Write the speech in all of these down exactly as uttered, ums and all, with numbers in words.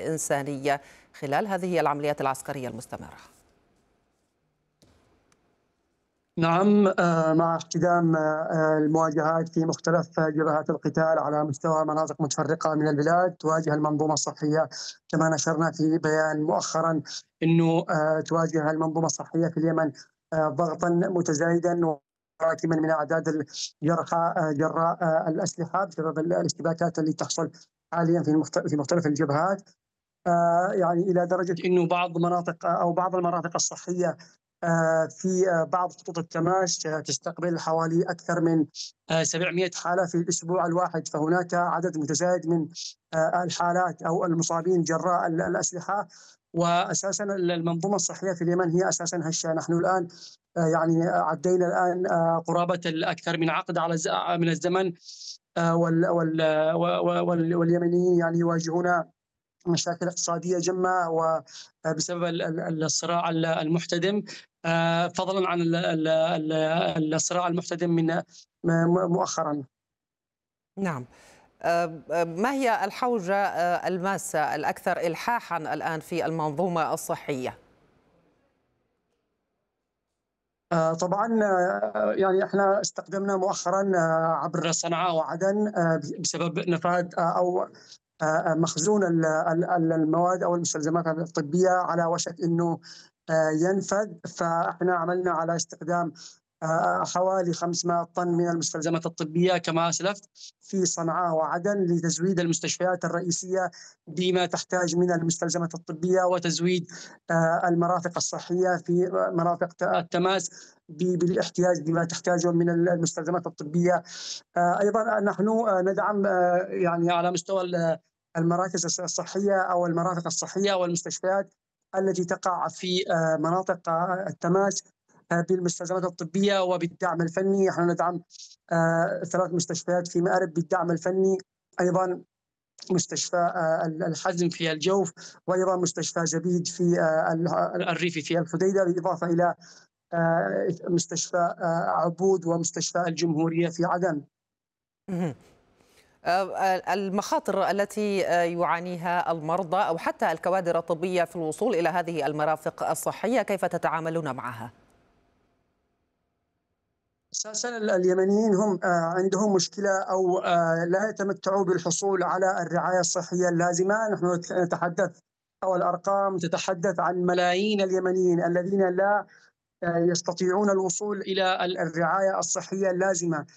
إنساني خلال هذه العمليات العسكرية المستمرة. نعم، مع احتدام المواجهات في مختلف جبهات القتال على مستوى مناطق متفرقة من البلاد، تواجه المنظومة الصحية كما نشرنا في بيان مؤخرا أنه تواجه المنظومة الصحية في اليمن ضغطا متزايدا وراكما من أعداد الجرحى جراء الأسلحة بسبب الاشتباكات اللي تحصل حاليا في مختلف الجبهات، يعني إلى درجة أنه بعض مناطق أو بعض المرافق الصحية في بعض خطوط التماس تستقبل حوالي أكثر من سبعمئة حالة في الأسبوع الواحد، فهناك عدد متزايد من الحالات أو المصابين جراء الأسلحة. وأساسا المنظومة الصحية في اليمن هي أساسا هشة. نحن الآن يعني عدينا الآن قرابة الأكثر من عقد على من الزمن، واليمنيين يعني يواجهون مشاكل اقتصادية جمة وبسبب الصراع المحتدم، فضلا عن الصراع المحتدم من مؤخرا. نعم، ما هي الحوجة الماسة الأكثر إلحاحا الآن في المنظومة الصحية؟ طبعا يعني احنا استخدمنا مؤخرا عبر صنعاء وعدن بسبب نفاذ او مخزون المواد او المستلزمات الطبيه على وشك انه ينفذ، فاحنا عملنا على استخدام حوالي خمسمئة طن من المستلزمات الطبيه كما اسلفت في صنعاء وعدن لتزويد المستشفيات الرئيسيه بما تحتاج من المستلزمات الطبيه وتزويد المرافق الصحيه في مرافق التماس بالاحتياج بما تحتاجه من المستلزمات الطبيه. ايضا نحن ندعم يعني على مستوى المراكز الصحيه او المرافق الصحيه والمستشفيات التي تقع في مناطق التماس بالمستلزمات الطبيه وبالدعم الفني. نحن ندعم ثلاث مستشفيات في مأرب بالدعم الفني، ايضا مستشفى الحزم في الجوف، وايضا مستشفى زبيد في الريفي في الحديده، بالاضافه الى مستشفى عبود ومستشفى الجمهوريه في عدن. المخاطر التي يعانيها المرضى أو حتى الكوادر الطبية في الوصول إلى هذه المرافق الصحية، كيف تتعاملون معها؟ أساسا اليمنيين هم عندهم مشكلة أو لا يتمتعوا بالحصول على الرعاية الصحية اللازمة. نحن نتحدث أو الأرقام تتحدث عن ملايين اليمنيين الذين لا يستطيعون الوصول إلى الرعاية الصحية اللازمة.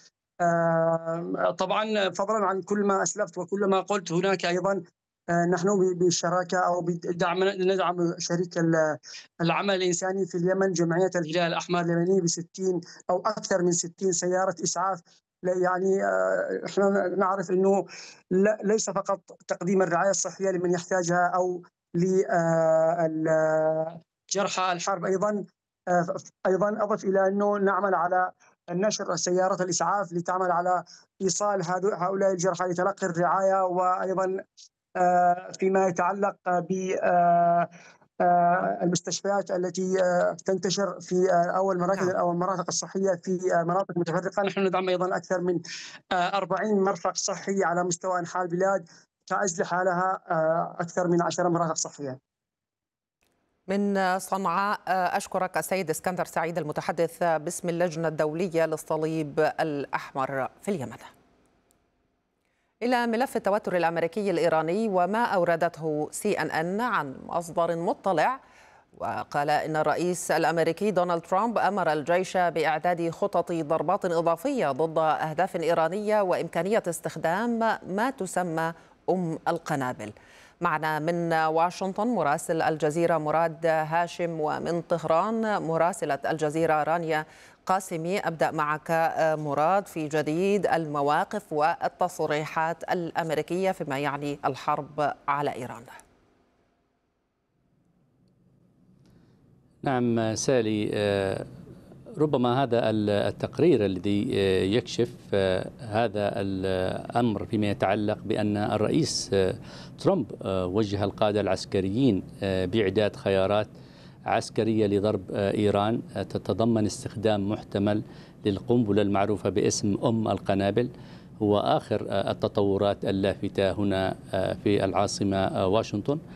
طبعا فضلا عن كل ما أسلفت وكل ما قلت، هناك أيضا نحن بالشراكة أو بدعم ندعم شريك العمل الإنساني في اليمن جمعية الهلال الأحمر اليمني بستين أو أكثر من ستين سيارة إسعاف. يعني احنا نعرف أنه ليس فقط تقديم الرعاية الصحية لمن يحتاجها أو لجرحى الحرب، أيضا أيضا أضف إلى أنه نعمل على نشر سيارة الإسعاف لتعمل على إيصال هؤلاء الجرحى لتلقي الرعاية، وأيضا فيما يتعلق بالمستشفيات التي تنتشر في أو المراكز أو المرافق الصحية في مناطق متفرقة. نحن ندعم أيضا أكثر من أربعين مرفق صحي على مستوى أنحاء البلاد كأسلحة لها أكثر من عشرة مرافق صحية. من صنعاء أشكرك السيد اسكندر سعيد المتحدث باسم اللجنة الدولية للصليب الأحمر في اليمن. إلى ملف التوتر الأمريكي الإيراني وما أوردته سي إن إن عن مصدر مطلع، وقال إن الرئيس الأمريكي دونالد ترامب أمر الجيش بإعداد خطط ضربات إضافية ضد أهداف إيرانية وإمكانية استخدام ما تسمى أم القنابل. معنا من واشنطن مراسل الجزيرة مراد هاشم، ومن طهران مراسلة الجزيرة رانيا قاسمي. أبدأ معك مراد في جديد المواقف والتصريحات الأمريكية فيما يعني الحرب على إيران. نعم سالي، ربما هذا التقرير الذي يكشف هذا الأمر فيما يتعلق بأن الرئيس ترامب وجه القادة العسكريين بإعداد خيارات عسكرية لضرب إيران تتضمن استخدام محتمل للقنبلة المعروفة باسم أم القنابل، هو آخر التطورات اللافتة هنا في العاصمة واشنطن.